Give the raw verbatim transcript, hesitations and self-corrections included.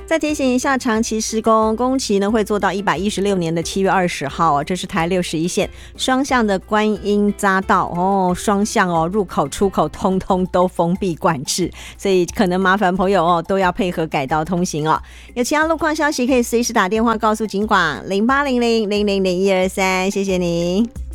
再提醒一下，长期施工工期呢会做到一百一十六年的七月二十号哦，这是台六十一线双向的观音匝道哦，双向哦，入口出口通通都封闭管制，所以可能麻烦朋友哦都要配合改道通行哦。有其他路况消息可以随时打电话告诉警广零八零零零零零一二三，谢谢您。